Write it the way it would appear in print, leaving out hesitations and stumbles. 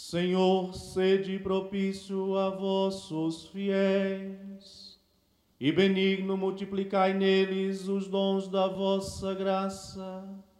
Senhor, sede propício a vossos fiéis, e benigno multiplicai neles os dons da vossa graça,